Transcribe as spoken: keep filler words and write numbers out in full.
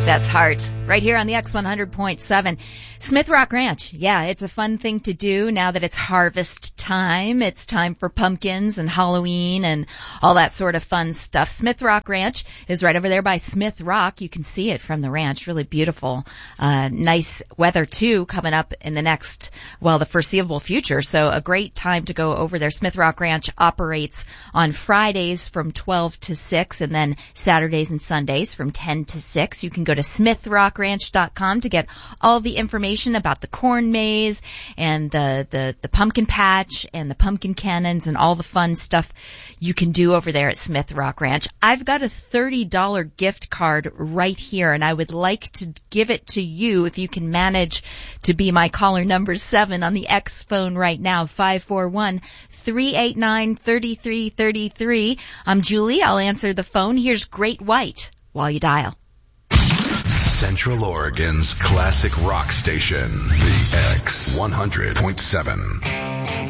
That's Heart, right here on the X one hundred point seven. Smith Rock Ranch. Yeah, it's a fun thing to do now that it's harvest time. It's time for pumpkins and Halloween and all that sort of fun stuff. Smith Rock Ranch is right over there by Smith Rock. You can see it from the ranch. Really beautiful. Uh, nice weather too coming up in the next, well, the foreseeable future. So a great time to go over there. Smith Rock Ranch operates on Fridays from twelve to six and then Saturdays and Sundays from ten to six. You can go to smith rock ranch dot com to get all the information about the corn maze and the, the, the pumpkin patch and the pumpkin cannons and all the fun stuff you can do over there at Smith Rock Ranch. I've got a thirty dollars gift card right here, and I would like to give it to you if you can manage to be my caller number seven on the X phone right now, five four one, three eight nine, three three three three. I'm Julie. I'll answer the phone. Here's Great White while you dial. Central Oregon's classic rock station, the X one hundred point seven.